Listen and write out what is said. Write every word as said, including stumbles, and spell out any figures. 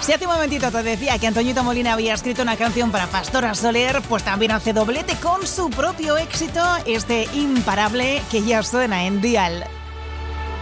Si hace un momentito te decía que Antoñito Molina había escrito una canción para Pastora Soler, pues también hace doblete con su propio éxito, este Imparable, que ya suena en Dial.